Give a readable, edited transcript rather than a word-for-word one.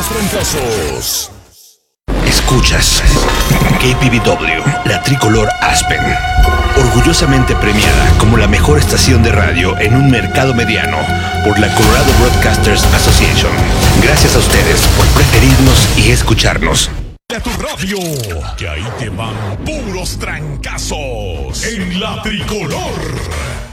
puros trancazos. Escuchas KPVW, la tricolor Aspen, orgullosamente premiada como la mejor estación de radio en un mercado mediano por la Colorado Broadcasters Association. Gracias a ustedes por preferirnos y escucharnos. A tu radio, que ahí te van puros trancazos en la tricolor.